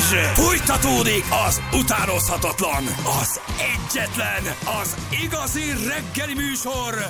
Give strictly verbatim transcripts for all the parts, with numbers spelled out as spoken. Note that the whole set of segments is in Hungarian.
Fújtatódik az utánozhatatlan, az egyetlen, az igazi reggeli műsor,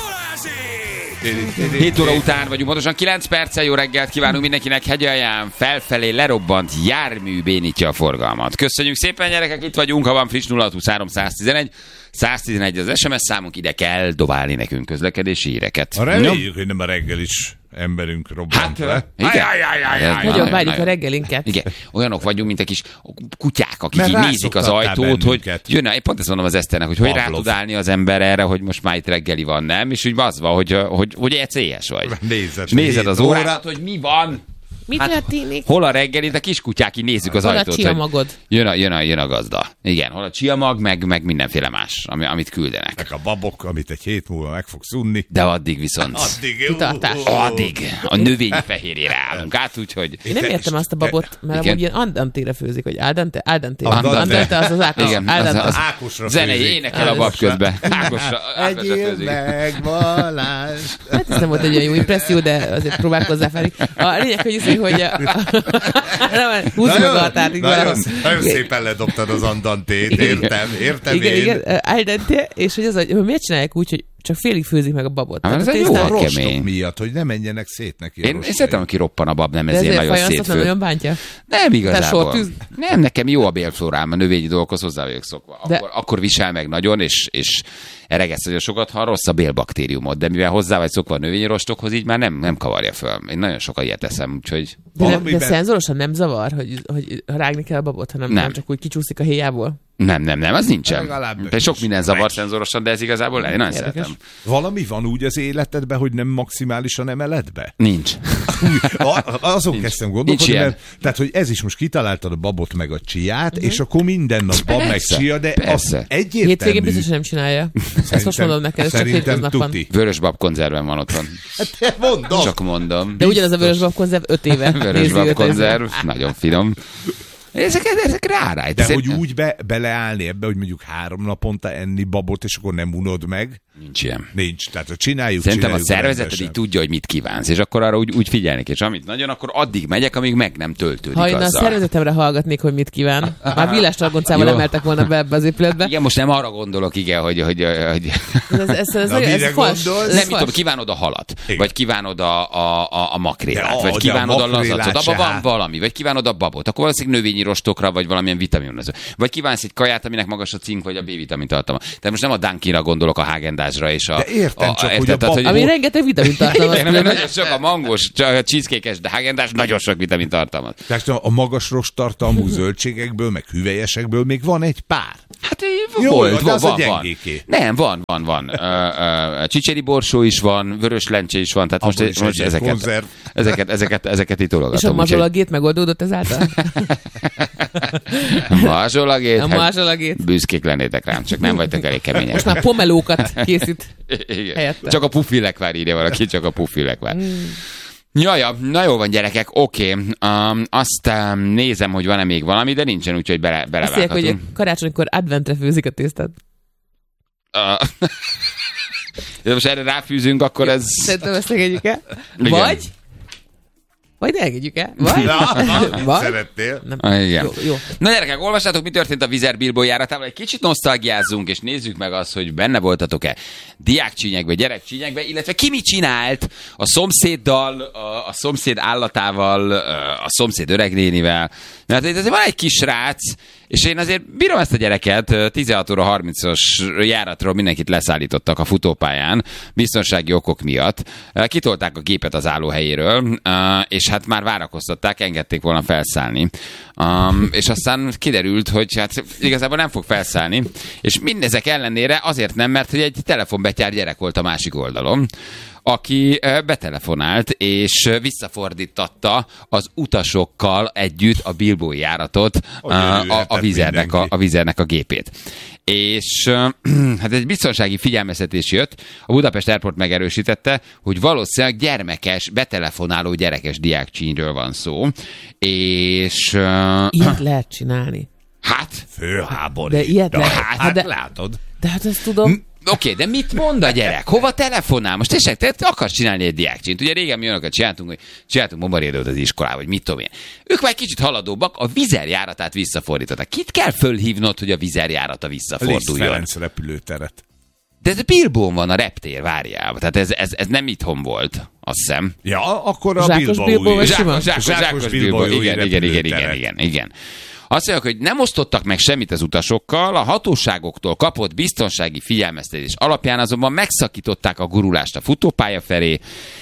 Balázsék! hét óra után vagyunk, pontosan kilenc perccel. Jó reggelt kívánunk mindenkinek. Hegyalján felfelé lerobbant jármű bénítja a forgalmat. Köszönjük szépen, gyerekek, itt vagyunk, ha van friss nulla huszonhárom száztizenegy száztizenegy az es em es számunk, ide kell dobálni nekünk közlekedési híreket. Reméljük, hogy nem a reggel is emberünk robbant hát, le. Igen. Nagyon várjuk a reggelinket. Igen, olyanok vagyunk, mint a kis kutyák, akik így nézik az ajtót, hogy jönne, én pont ezt mondom az Eszternek, hogy hogy rá tud állni az ember erre, hogy most már itt reggeli van, nem? És úgy az van, hogy, hogy, hogy egy éhes vagy. Nézed, Nézed az órát, hogy mi van. Mit hát, történik? Hol a reggelint, a kiskutyák így nézzük az hol ajtót. Hol a csiamagod? Jön a, jön, a, jön a gazda. Igen, hol a csiamag, meg, meg mindenféle más, ami, amit küldenek. Meg a babok, amit egy hét múlva meg fogsz unni. De addig viszont... Addig. Addig. A növényi fehérjére állunk át, úgyhogy... Én nem értem azt a babot, mert amúgy ilyen andantére főzik, hogy aldante, aldante. Aldante. Aldante az az Ákos. Igen, az, az, az Ákosra zenei főzik. énekel a bab közben. Ákosra, Ákosra Egyél főzik. meg, Balázs. Hát ez nem volt egy olyan jó impresszió, de azért próbálkozzá fel. A lényeg, hogy izé, hogy húzd meg a határt. Nagyon, nagyon szépen ledobtad az andantét, értem, értem igen, én. Igen, aldante, és hogy az, hogy miért csinálják úgy, hogy csak félig főzik meg a babot. Hát ez egy jó jó A rostok kemény. miatt, hogy ne menjenek szét neki a Én, én rostai. szeretem, aki roppan a bab, nem De ezért ezért nagyon fajanszat nem szétfő. nagyon bántja. Nem igazából. sortűz? Nem, nekem jó a bélflórám, a növényi dolgokhoz hozzá vagyok szokva. De- Akkor, akkor visel meg nagyon, és, és eregeszt nagyon sokat, ha rossz a bélbaktériumot, de mivel hozzá vagy szokva a növényi rostokhoz, így már nem, nem kavarja föl. Én nagyon sokat ilyet eszem, úgyhogy... De, nem, de Valamiben- szenzorosan nem zavar, hogy, hogy rágni kell a babot, hanem nem. Nem. nem csak úgy kicsúszik a héjából. Nem, nem, nem, az nincsen. Legalább De sok is. minden zavar szenzorosan, de ez igazából én nagyon Érdekes. szeretem. Valami van úgy az életedben, hogy nem maximálisan emeled be? Nincs. A- Azon Nincs. kezdtem Nincs gondolkodni, ilyen. mert, tehát, hogy ez is most kitaláltad a babot meg a csiát, és akkor minden nap bab meg Persze, csia, de persze. az egyértelmű. Hétvégén biztos, hogy nem csinálja. Ezt most mondom neked, ez csak Szerintem hétköznap van. tuti. Vörös bab konzerven van otthon. Te mondom. Csak mondom. De ugyanaz a vörösbab konzerv öt éve. Vörös nézi bab őt, ez- konzerv, nagyon finom. Ezek, ezek rárájt. De hogy úgy be, beleállni ebbe, hogy mondjuk három naponta enni babot, és akkor nem unod meg? Nincs ilyen. Nincs. Tehát, hogy csináljuk, Szerintem a csináljuk szervezeted rendesen. így tudja, hogy mit kívánsz, és akkor arra úgy, úgy figyelnek, és amit nagyon, akkor addig megyek, amíg meg nem töltődik Ha én a azzal. szervezetemre hallgatnék, hogy mit kíván. Már villás targoncával Jó. emeltek volna be ebbe az épületbe. Igen, most nem arra gondolok, igen, hogy... hogy, hogy Ez, ez, ez, Na, ez, mire ez fals. gondolsz? Ez nem, mit fals. tudom, kívánod a halat, Igen. vagy kívánod a, a, a, a makrélát, De a- vagy de kívánod a a lazacot, makrélát abban se van hát. valami, vagy kívánod a babot, akkor valószínűleg növényi rostokra, vagy valamilyen vitaminozó. Vagy kívánsz egy kaját, aminek magas a cink, vagy a B-vitamin tartalma. Tehát most nem a Dunkinra gondolok, a Häagen-Dazsra és a... De értem, a, csak, érted, hogy a tehát, bab- Ami rengeteg vitamin tartalmaz. Nem, nem, nagyon sok a mangos, csak a cheesecake-es, de Häagen-Dazs nagyon sok vitamin tartalmaz. Tehát a magas rosttartalmú zöldségekből, meg hüvelyesekből még van egy pár. Hát így Jó, volt, jó, de van, az a van, van. gyengéké. Nem, van, van, van. Ö, ö, Csicseri borsó is van, vörös lencse is van, tehát most, Abból is most egy ezeket, konzerv. ezeket, ezeket, ezeket itt És a tologatom. mazsolagét megoldódott ezáltal? Mazsolagét? A Hát mazsolagét. büszkék lennétek rám, csak nem vagytok elég kemények. Most már pomelókat készít. Igen. helyette. Csak a pufilekvár írja valaki, csak a pufilekvár. Jaja, na jó van gyerekek, oké. Um, azt um, nézem, hogy van-e még valami, de nincsen, úgyhogy bele, Azt mondják, hogy belevághatunk. karácsonykor adventre főzik a tésztát. Uh, de most erre ráfűzünk, akkor ez... Szerintem ezt engedjük el. Igen. Vagy... Vagy ne engedjük el. Vagy... Na, na, Vagy... szeretnél? Nem. Ah, igen. Jó, jó. Na gyerekek, olvassátok, mi történt a Vizer Bilbao járatával. Egy kicsit nosztalgiázzunk, és nézzük meg azt, hogy benne voltatok-e diákcsínyekbe, gyerekcsínyekbe, illetve ki mit csinált a szomszéddal, a, a szomszéd állatával, a szomszéd öregnénivel. Mert itt azért van egy kis srác, és én azért bírom ezt a gyereket, tizenhat óra harmincas járatról mindenkit leszállítottak a futópályán, biztonsági okok miatt. Kitolták a gépet az állóhelyéről, és hát már várakoztatták, engedték volna felszállni. Um, és aztán kiderült, hogy hát igazából nem fog felszállni, és mindezek ellenére azért nem, mert hogy egy telefonbetyár gyerek volt a másik oldalon, aki betelefonált, és visszafordítatta az utasokkal együtt a Bilbaui járatot, a, a, a, Vizernek a, a Vizernek a gépét. És hát egy biztonsági figyelmeztetés jött, a Budapest Airport megerősítette, hogy valószínűleg gyermekes, betelefonáló gyerekes diákcsínyről van szó, és... Ilyet lehet csinálni. Hát... Főháborít. De ilyet lehet. Hát, Hát de- látod. De hát ezt tudom. Oké, de mit mond a gyerek? Hova telefonál? Most tényleg, te akarsz csinálni egy diákcsint. Ugye régen mi olyanokat csináltunk, hogy csináltunk bombarédőt az iskolába, vagy mit tudom én. Ők már kicsit haladóbbak, a vizerjáratát visszafordították. Kit kell fölhívnod, hogy a vizerjárata visszaforduljon? Liszt Ferenc repülőteret. De ez a Bilbón van a reptér, várjál. Tehát ez, ez, ez nem itthon volt, azt hiszem. Ja, akkor a Zsákos Bilbao Bilbao, új. vagy Zsákos, sima? zsákos, Zsákos zsákos Bilbao Bilbao. új Igen, igen, igen, igen, repülőtere. igen, igen. Azt mondják, hogy nem osztottak meg semmit az utasokkal, a hatóságoktól kapott biztonsági figyelmeztetés alapján azonban megszakították a gurulást a futópálya felé,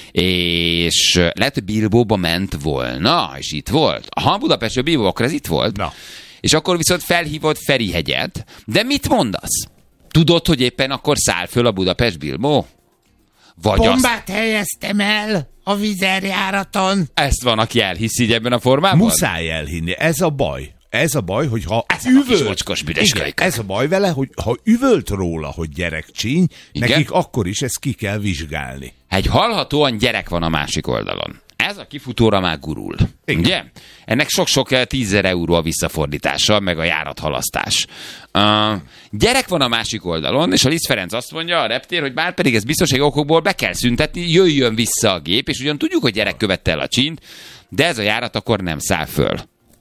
és lehet, hogy Bilbaóba ment volna, és itt volt. Ha Budapestről Bilbao, akkor ez itt volt. Na. És akkor viszont felhívott Ferihegyet. De mit mondasz? Tudod, hogy éppen akkor száll föl a Budapest-Bilbao? Vagy azt, Bombát helyeztem el a vizerjáraton. ezt van, aki elhiszi így ebben a formában? Muszáj elhinni, ez a baj. Ez a baj, hogy ha Ezek a kis mocskos büdös igen, kölykök. ez a baj vele, hogy ha üvölt róla, hogy gyerekcsíny, Igen? nekik akkor is ezt ki kell vizsgálni. Egy hallhatóan gyerek van a másik oldalon. Ez a kifutóra már gurul. Igen. Ugye? Ennek sok-sok tízezer euró a visszafordítása, meg a járathalasztás. Uh, gyerek van a másik oldalon, és a Liszt Ferenc azt mondja a reptér, hogy bár pedig ez biztonsági okokból be kell szüntetni, jöjjön vissza a gép, és ugyan tudjuk, hogy gyerek követte el a csínt, de ez a járat akkor nem száll föl.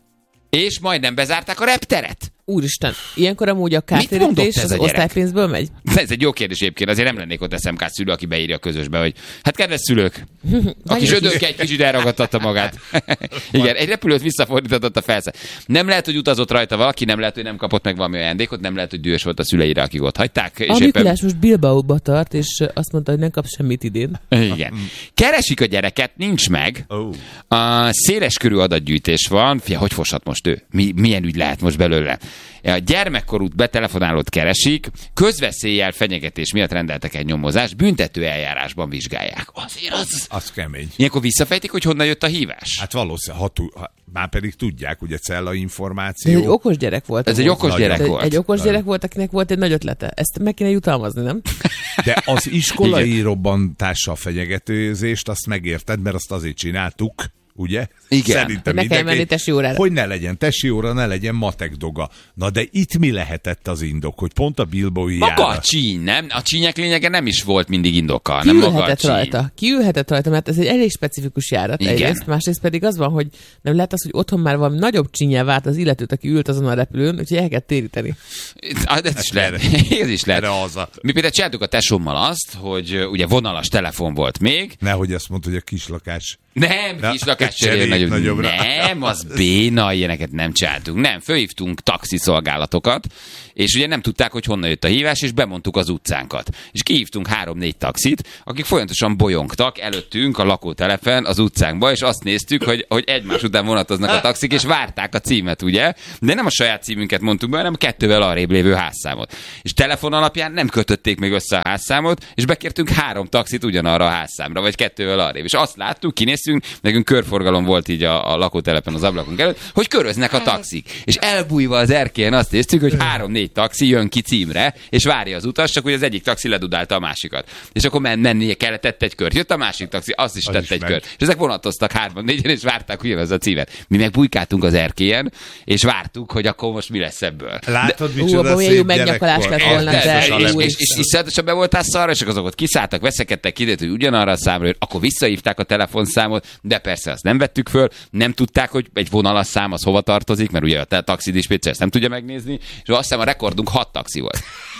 És majdnem bezárták a repteret. Úristen, ilyenkor amúgy a mondott kártérítés ez az a gyerek? osztálypénzből megy? De ez egy jó kérdés egyébként, azért nem lennék ott es em ká szülő, aki beírja a közösbe, hogy hát kedves szülők, a kis ödönke egy kicsit elragadtatta magát. Igen, egy repülőt visszafordított a felszállt. Nem lehet, hogy utazott rajta valaki, nem lehet, hogy nem kapott meg valami ajándékot, nem lehet, hogy dühös volt a szüleire, akik ott hagyták. És A Mikulás most Bilbaóba tart, és azt mondta, hogy nem kap semmit idén. Igen. Keresik a gyereket, nincs meg. Oh. A széles körű adatgyűjtés van. Fia, hogy foshat most ő? Mi, milyen ügy lehet most belőle? A gyermekkorút betelefonálót keresik, közveszéllyel fenyegetés miatt rendeltek egy nyomozást, büntető eljárásban vizsgálják. Azért az... Az kemény. Ilyenkor visszafejtik, hogy honnan jött a hívás? Hát valószínűleg, ha, tu- ha már pedig tudják, ugye cella De információ. egy okos gyerek volt. Ez egy amúgy. okos Nagyon. gyerek Egy- volt. Egy okos gyerek volt, akinek volt egy nagy ötlete. Ezt meg kéne jutalmazni, nem? De az iskolai robbantással fenyegetőzést, azt megérted, mert azt azért csináltuk, ugye? Igen. Szerintem Hogy ne kelljen menni tesi órára. Hogy ne legyen tesi óra, ne legyen matek doga. Na de itt mi lehetett az indok, hogy pont a Bilbaói Maga a járat... csíny, nem? A csínyek lényege nem is volt mindig indoka, Ki nem maga a ülhetett csíny. rajta? Ki ülhetett rajta, mert ez egy elég specifikus járat Igen. egyrészt, másrészt pedig az van, hogy nem lehet az, hogy otthon már valami nagyobb csínyel vált az illetőt, aki ült azon a repülőn, úgyhogy el kell téríteni. Ah, Ez is lehet. Ez is lehet. Erre az a... Mi például csináltuk a tesómmal azt, hogy uh, ugye vonalas telefon volt még. Nehogy azt mondta, hogy a kislakás... Nem, Na, kis lakás cseréljük nagyobb. nagyobbra. Nem, az béna, ilyeneket nem csináltunk. Nem, fölhívtunk taxiszolgálatokat, és ugye nem tudták, hogy honnan jött a hívás, és bemondtuk az utcánkat. És kihívtunk három-négy taxit, akik folyamatosan bolyongtak előttünk a lakótelepen az utcánkba, és azt néztük, hogy, hogy egymás után vonatoznak a taxik, és várták a címet, ugye? De nem a saját címünket mondtuk be, hanem kettővel arrébb lévő házszámot. És telefon alapján nem kötötték még össze a házszámot, és bekértünk három taxit ugyanarra a házszámra, vagy kettővel arrébb. És azt láttuk, kinéztünk, nekünk körforgalom volt így a, a lakótelepen az ablakunk előtt, hogy köröznek a taxik. És elbújva az erkélyen azt néztük, hogy három-négy taxi jön ki címre, és várja az utas, csak hogy az egyik taxi ledudálta a másikat. És akkor men- mennie kellett, tett egy kört. Jött a másik taxi, azt is Az tett is egy megy. kört. És ezek vonatoztak hárman-négyen, és várták ugyanaz a címet. Mi meg bujkáltunk az erkélyen, és vártuk, hogy akkor most mi lesz ebből. Látod, Ú, micsoda abban milyen jó szép megnyakolás gyerekkor. lett volna, Ez, de és, és, új. és, és iszonyatosan be voltál szarra, és azok ott kiszálltak, veszekedtek, kiderült, hogy ugyanarra a számra jön, akkor visszahívták a telefonszámot, de persze azt nem vettük föl, nem tudták, hogy egy vonalas szám az hova tartozik, mert ugye a taxidispécser ezt nem tudja megnézni, és azt hiszem a rekordunk hat taxi volt.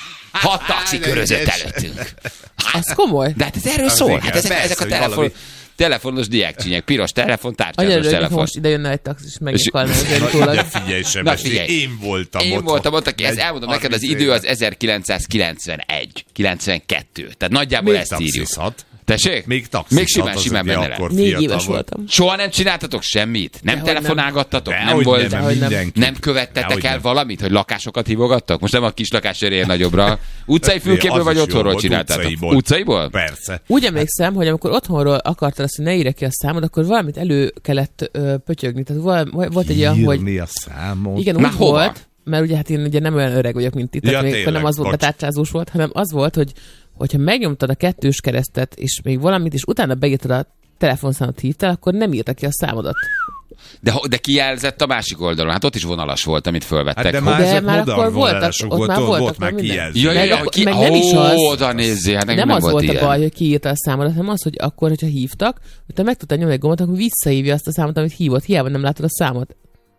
Hat taxi körözött előttünk. Ez komoly. De hát ez erről szól. igen, Hát ezek, persze, ezek a hogy telefon, valami- telefonos diákcsínyek, piros telefon, Annyira tárcsázós örülök, hogy telefon. most ide jönne egy taxis, és megnyakalna az Na, utólag. de figyelj, Sebesség, figyelj. én voltam Én ott. voltam ott, aki, ez Egy elmondom neked, az harminc idő éve. az ezerkilencszázkilencvenegy, kilencvenkettő. Tehát nagyjából Még ezt írjuk. taxizhat. Tessék? Még taxizhat. Még simán, az simán ugye benne lehet. akkor Négy fiatal éves volt. voltam. Soha nem csináltatok semmit? Nem Dehogy nem. telefonálgattatok? Nem, Dehogy volt? nem, Dehogy nem. mindenki. Nem követtetek Dehogy el nem. valamit, hogy lakásokat hívogattak? Most nem a kis lakásérén nagyobbra. Utcai fülkéből Az vagy is jó otthonról volt, csináltátok? utcaiból. Utcaiból? Persze. Úgy emlékszem, hogy amikor otthonról akartad azt, hogy ne írja ki a számod, akkor valamit elő kellett ö, pötyögni. Tehát val- volt egy olyan, hogy Írni a számot. igen, Már úgy hova? volt, mert ugye hát én ugye nem olyan öreg vagyok, mint itt, Ja, tehát még tényleg, nem az volt, bocs. betárcsázós volt, hanem az volt, hogy hogyha megnyomtad a kettős keresztet, és még valamit, és utána beírtad a telefonszámot hívtál, akkor nem írta ki a számodat. De, de kijelzett a másik oldalon. Hát ott is vonalas volt, amit fölvettek. Hát de Hogy- már, De ezek már modern akkor voltak- vonalások ott volt, már ott voltak volt már már minden. kijelző. Ja, ja, Meg ja, akkor- ki, meg nem is ó, az. oda nézzél, hát nekem Nem az volt volt ilyen. a baj, hogy kiírta a számot, hanem az, hogy akkor, hogyha hívtak, hogy te meg tudtad nyomni egy gombot, akkor visszahívja azt a számot, amit hívott. Hiába nem látod a számot.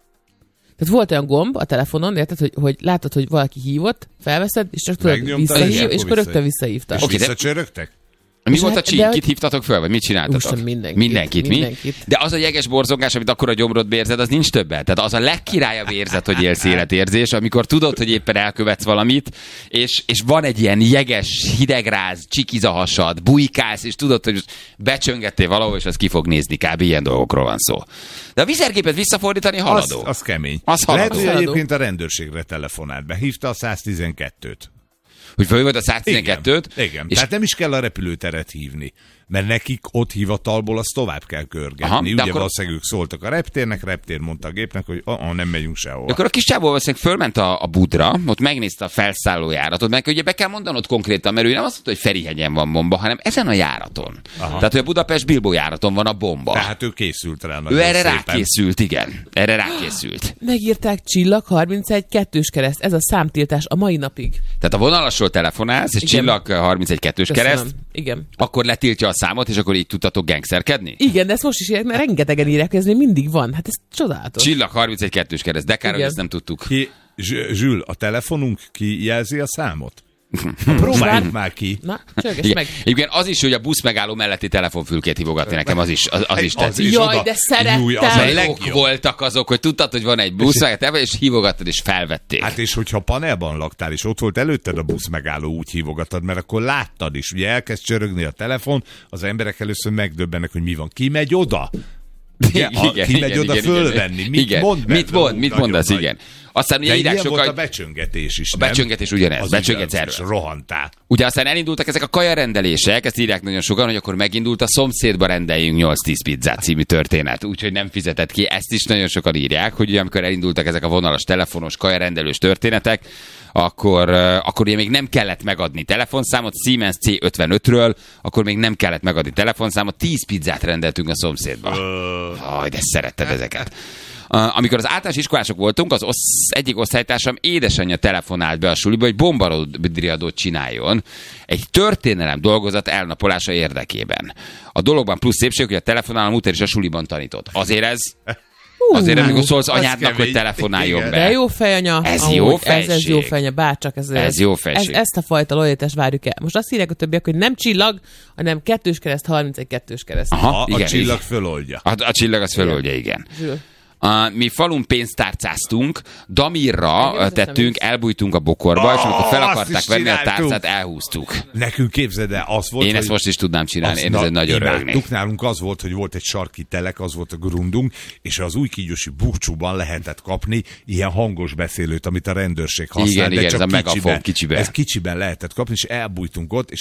Tehát volt olyan gomb a telefonon, érted, hogy, hogy látod, hogy valaki hívott, felveszed, és csak tudod Megnyomtad, visszahív, és és akkor akkor rögtön visszahív. visszahívta. És Oké, de- visszacsörögtek? Mi És volt a hát- csík? de- Kit hívtatok föl, vagy mit csináltatok? Úristen, mindenkit. Mindenkit, mi? Mindenkit. De az a jeges borzongás, amit akkor a gyomrodba érzed, az nincs többet. Tehát az a legkirályabb érzet, hogy élsz életérzés, amikor tudod, hogy éppen elkövetsz valamit, és, és van egy ilyen jeges, hidegráz, csikizahasad, bujkálsz, és tudod, hogy becsöngettél valahol, és az ki fog nézni, kb. Ilyen dolgokról van szó. De a vizergépet visszafordítani Az, haladó. az kemény. Az Lehet, haladó. hogy Haladó. egyébként a rendőrségre telefonált be. Hívta a száztizenkettőt. Hogy fölhívod a száztizenkettőt, Igen, igen. és Tehát nem is kell a repülőteret hívni. Mert nekik ott hivatalból azt tovább kell körgetni. Aha, de Ugye akkor- valószínűleg ők szóltak a reptérnek, reptér mondta a gépnek, hogy ah, nem megyünk sehol. De akkor a kis csávó valószínűleg fölment a, a budra, ott megnézte a felszállójáratot, meg ugye be kell mondanod konkrétan, mert ő nem azt mondta, hogy Ferihegyen van bomba, hanem ezen a járaton. Aha. Tehát, hogy a Budapest-Bilbó járaton van a bomba. Tehát ő készült rá nagyon ő erre szépen. rákészült, igen. Erre rákészült. Megírták csillag harmincegy kettős kereszt. Ez a számtiltás a mai napig. Tehát a vonalasról telefonálsz, és Igen. csillag harmincegy kettős Köszönöm. kereszt, Igen. akkor letiltja a számot, és akkor így tudtatok gengszerkedni? Igen, de ezt most is írják, mert rengetegen írják, hogy ez még mindig van. Hát ez csodálatos. Csillag harmincegy kettős kereszt, de kár, hogy Igen. ezt nem tudtuk. Ki, Zs- Zsül, a telefonunk kijelzi a számot? Próbáljuk már ki. Na, csörgess Igen. meg. Igen, az is, hogy a buszmegálló melletti telefonfülkét hívogatni nekem, az is, az, az is Az tetszik. is Jaj, oda de szerettem. nyúj, az a Jók Legjobb legjobb. voltak azok, hogy tudtad, hogy van egy busz, meg te, és hívogattad, és felvették. Hát és hogyha panelban laktál, és ott volt előtted a busz megálló, úgy hívogatod, mert akkor láttad is, ugye elkezd csörögni a telefon, az emberek először megdöbbennek, hogy mi van. Ki megy oda? Ugye, a, ki megy oda fölvenni? Mit igen. mond? Mit mond? Mit mondasz? Nagyon Igen. Aztán ugye De írják ilyen volt sokan, a becsöngetés is, a nem? becsöngetés ugyanez, Az becsöngetsz ugyanaz, erről. és rohantál. ugye aztán elindultak ezek a kajarendelések, ezt írják nagyon sokan, hogy akkor megindult a szomszédba rendeljünk nyolc-tíz pizzát című történet, úgyhogy nem fizetett ki. Ezt is nagyon sokan írják, hogy ugye amikor elindultak ezek a vonalas, telefonos, kajarendelős történetek, akkor, uh, akkor ugye még nem kellett megadni telefonszámot, Siemens C ötvenötről, akkor még nem kellett megadni telefonszámot, tíz pizzát rendeltünk a szomszédba. Haj, de szeretted ezeket. Uh, amikor az általános iskolások voltunk, az osz, egyik osztálytársam édesanyja telefonált be a suliba, hogy bombariadót csináljon egy történelem dolgozat elnapolása érdekében. A dologban plusz szépség, hogy a telefonálom után is a suliban tanított. Azért ez... Azért, amikor szólsz az anyádnak, hogy kemény. telefonáljon Igen. be. De jó fejanya. Ez amúgy, jó ez, fejség. ez jó fejanya, bárcsak ez, Ez jó fejség. Ez, ezt a fajta lojalitást várjuk el. Most azt írják a többiek, hogy nem csillag, hanem kettős kereszt, harmincegy kettős kereszt. Aha, A, igen, a csillag igen. föloldja. A, a csillag az föloldja, igen. Zsül. Uh, mi falun pénztárcáztunk, Damirra Engem ez tettünk, nem elbújtunk a bokorba, és amikor fel azt akarták is venni a csináltuk. tárcát, elhúztuk. Nekünk képzeld el, az volt, Én hogy ezt most is tudnám csinálni, azt én na- ezen nagyon imádtuk. rögnék. Nálunk az volt, hogy volt egy sarki telek, az volt a grundunk, és az újkígyósi búcsúban lehetett kapni ilyen hangos beszélőt, amit a rendőrség használ. Igen, de igen, csak ez a kicsiben. megafon kicsiben. Ez kicsiben lehetett kapni, és elbújtunk ott, és